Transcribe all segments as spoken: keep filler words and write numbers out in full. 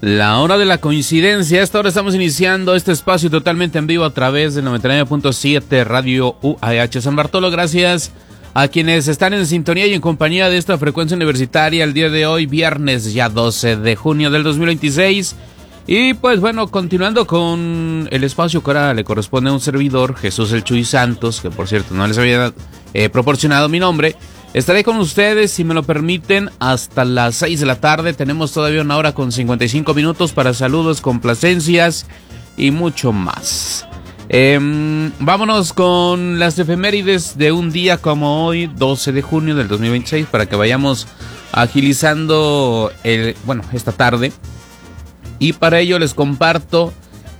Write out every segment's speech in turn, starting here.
La hora de la coincidencia. A esta hora estamos iniciando este espacio totalmente en vivo a través del noventa y nueve punto siete Radio U A H San Bartolo. Gracias a quienes están en sintonía y en compañía de esta frecuencia universitaria el día de hoy, viernes ya doce de junio del dos mil veintiséis. Y pues bueno, continuando con el espacio que ahora le corresponde a un servidor, Jesús el Chuy Santos, que por cierto no les había eh, proporcionado mi nombre. Estaré con ustedes, si me lo permiten, hasta las seis de la tarde. Tenemos todavía una hora con cincuenta y cinco minutos para saludos, complacencias y mucho más. Eh, vámonos con las efemérides de un día como hoy, doce de junio del dos mil veintiséis, para que vayamos agilizando el, bueno, esta tarde. Y para ello les comparto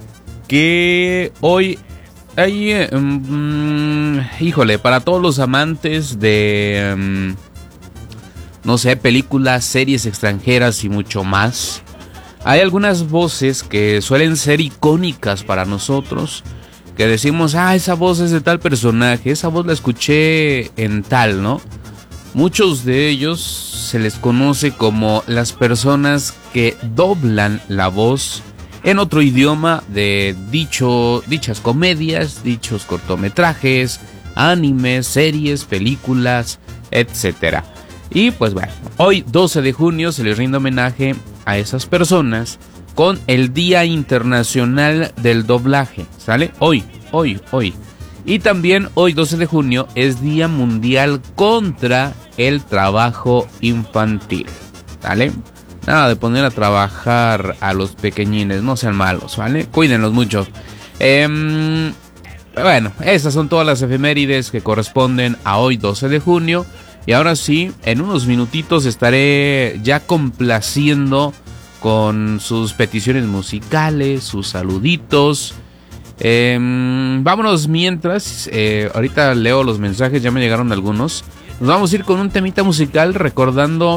que hoy hay, um, híjole, para todos los amantes de, um, no sé, películas, series extranjeras y mucho más, hay algunas voces que suelen ser icónicas para nosotros, que decimos, ah, esa voz es de tal personaje, esa voz la escuché en tal, ¿no? Muchos de ellos se les conoce como las personas que doblan la voz en otro idioma de dicho, dichas comedias, dichos cortometrajes, animes, series, películas, etcétera. Y pues bueno, hoy doce de junio se les rinde homenaje a esas personas con el Día Internacional del Doblaje, ¿sale? Hoy, hoy, hoy. Y también hoy doce de junio es Día Mundial contra el Trabajo Infantil, ¿vale? Nada de poner a trabajar a los pequeñines, no sean malos, ¿vale? Cuídenlos mucho. Eh, bueno, esas son todas las efemérides que corresponden a hoy doce de junio. Y ahora sí, en unos minutitos estaré ya complaciendo con sus peticiones musicales, sus saluditos. Eh, vámonos mientras, eh, ahorita leo los mensajes, ya me llegaron algunos. Nos vamos a ir con un temita musical recordando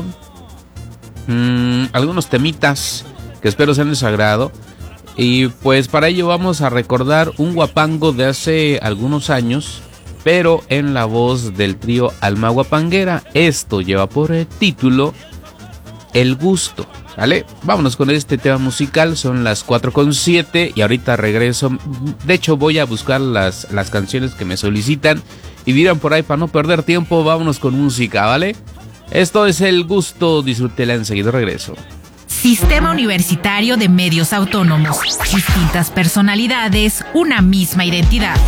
mmm, algunos temitas que espero sean de su agrado. Y pues para ello vamos a recordar un guapango de hace algunos años, pero en la voz del trío Alma Guapanguera. Esto lleva por título El Gusto. ¿Vale? Vámonos con este tema musical, son las cuatro con siete y ahorita regreso. De hecho voy a buscar las, las canciones que me solicitan y dirán por ahí, para no perder tiempo, vámonos con música, ¿vale? Esto es El Gusto, disfrútela, enseguida regreso. Sistema Universitario de Medios Autónomos, distintas personalidades, una misma identidad.